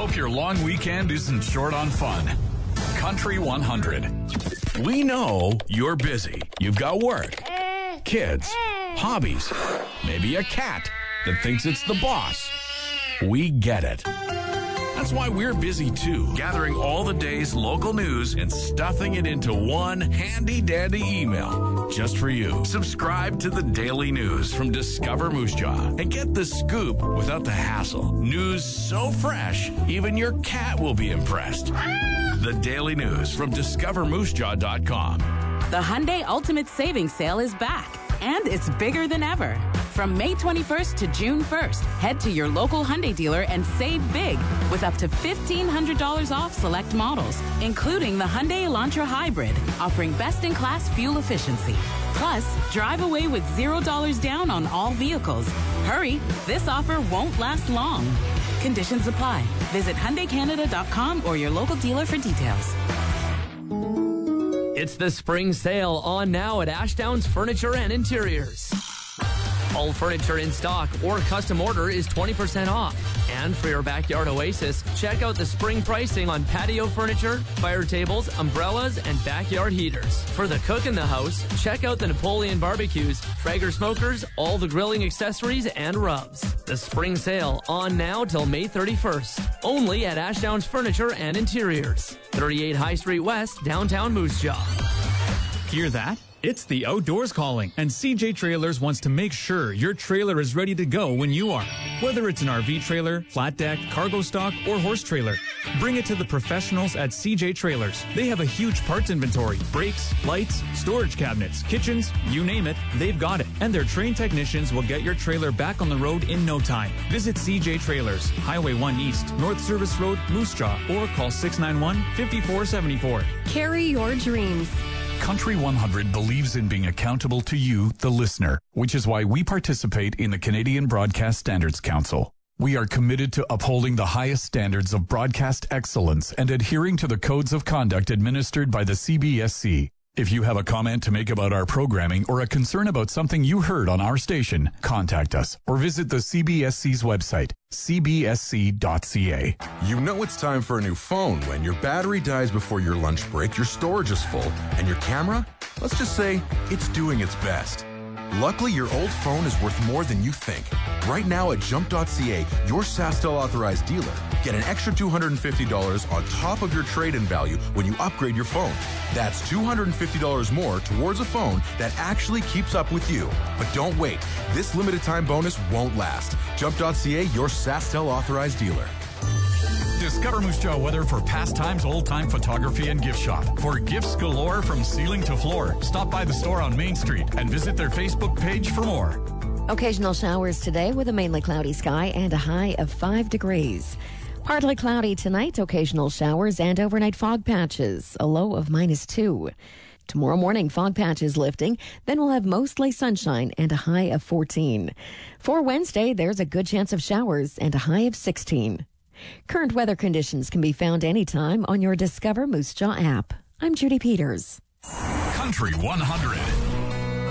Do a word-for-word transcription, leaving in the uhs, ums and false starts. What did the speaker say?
hope your long weekend isn't short on fun. Country one hundred. We know you're busy. You've got work, kids, hobbies, maybe a cat that thinks it's the boss. We get it. That's why we're busy too, gathering all the day's local news and stuffing it into one handy-dandy email just for you. Subscribe to the Daily News from Discover Moose Jaw and get the scoop without the hassle. News so fresh, even your cat will be impressed. The Daily News from discover moose jaw dot com. The Hyundai Ultimate Savings Sale is back, and it's bigger than ever. From May twenty-first to June first, head to your local Hyundai dealer and save big with up to fifteen hundred dollars off select models, including the Hyundai Elantra Hybrid, offering best-in-class fuel efficiency. Plus, drive away with zero dollars down on all vehicles. Hurry, this offer won't last long. Conditions apply. Visit Hyundai Canada dot com or your local dealer for details. It's the spring sale on now at Ashdowns Furniture and Interiors. All furniture in stock or custom order is twenty percent off. And for your backyard oasis, check out the spring pricing on patio furniture, fire tables, umbrellas, and backyard heaters. For the cook in the house, check out the Napoleon barbecues, Traeger smokers, all the grilling accessories, and rubs. The spring sale on now till May thirty-first. Only at Ashdowns Furniture and Interiors. thirty-eight High Street West, downtown Moose Jaw. Hear that? It's the outdoors calling, and C J Trailers wants to make sure your trailer is ready to go when you are. Whether it's an R V trailer, flat deck, cargo stock, or horse trailer, bring it to the professionals at C J Trailers. They have a huge parts inventory, brakes, lights, storage cabinets, kitchens, you name it, they've got it. And their trained technicians will get your trailer back on the road in no time. Visit C J Trailers, Highway one East, North Service Road, Moose Jaw, or call six nine one, five four seven four. Carry your dreams. Country one hundred believes in being accountable to you, the listener, which is why we participate in the Canadian Broadcast Standards Council. We are committed to upholding the highest standards of broadcast excellence and adhering to the codes of conduct administered by the C B S C. If you have a comment to make about our programming or a concern about something you heard on our station, contact us or visit the C B S C's website, c b s c dot c a. You know it's time for a new phone when your battery dies before your lunch break, your storage is full, and your camera, let's just say, it's doing its best. Luckily, your old phone is worth more than you think. Right now at jump dot c a, your SaskTel authorized dealer, get an extra two hundred fifty dollars on top of your trade-in value when you upgrade your phone. That's two hundred fifty dollars more towards a phone that actually keeps up with you. But don't wait. This limited time bonus won't last. jump dot c a, your SaskTel authorized dealer. Discover Moose Jaw weather for Pastimes Old Time Photography and Gift Shop. For gifts galore from ceiling to floor, stop by the store on Main Street and visit their Facebook page for more. Occasional showers today with a mainly cloudy sky and a high of five degrees. Partly cloudy tonight, occasional showers and overnight fog patches, a low of minus two. Tomorrow morning, fog patches lifting, then we'll have mostly sunshine and a high of fourteen. For Wednesday, there's a good chance of showers and a high of sixteen. Current weather conditions can be found anytime on your Discover Moose Jaw app. I'm Judy Peters. Country one hundred.